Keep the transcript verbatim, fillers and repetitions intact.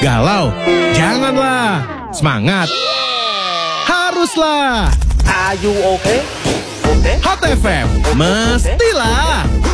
Galau? Janganlah. Semangat? Haruslah. Are you okay? Okay. Hot F M, mestilah.